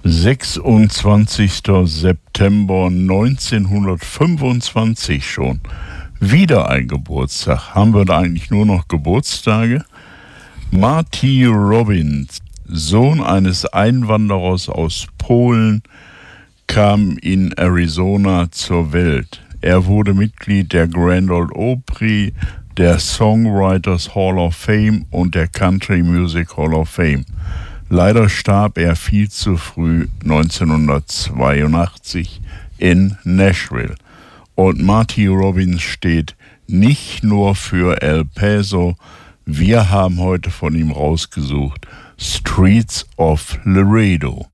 26. September 1925 schon. Wieder ein Geburtstag. Haben wir da eigentlich nur noch Geburtstage? Marty Robbins, Sohn eines Einwanderers aus Polen, kam in Arizona zur Welt. Er wurde Mitglied der Grand Ole Opry, der Songwriters Hall of Fame und der Country Music Hall of Fame. Leider starb er viel zu früh 1982 in Nashville. Und Marty Robbins steht nicht nur für El Paso. Wir haben heute von ihm rausgesucht Streets of Laredo.